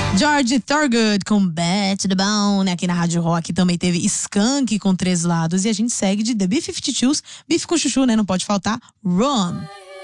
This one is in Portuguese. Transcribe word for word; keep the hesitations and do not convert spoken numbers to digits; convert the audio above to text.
George Thorogood com Bad to the Bone. Aqui na Rádio Rock também teve Skank com Três Lados. E a gente segue de The B cinquenta e dois, Bife com Chuchu, né? Não pode faltar. Run.